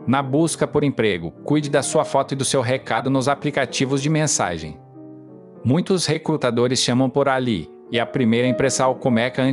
Na busca por emprego, cuide da sua foto e do seu recado nos aplicativos de mensagem. Muitos recrutadores chamam por ali, e a primeira impressão começa